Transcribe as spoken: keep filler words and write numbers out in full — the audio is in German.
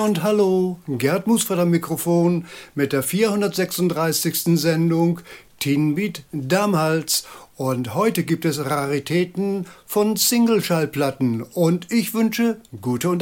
und hallo, Gerd Musford am Mikrofon mit der vierhundertsechsunddreißigsten Sendung Teen Beat damals. Und heute gibt es Raritäten von Single-Schallplatten und ich wünsche gute Unterhaltung.